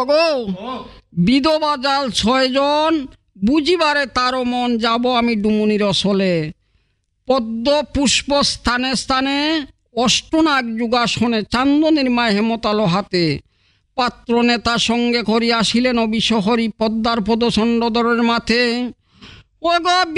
গো বিধবা জাল 6 জন, বুঝিবারে তারও মন যাব আমি ডুমুনির অসলে। পদ্ম পুষ্প স্থানে স্থানে, অষ্টনাগ যুগাসনে, চান্দনীর মায় হেমতালো হাতে। পাত্র নেতা সঙ্গে করি আসিলেন অবিশহরী, পদ্মার পদচণ্ডদরের মাথে। ও গো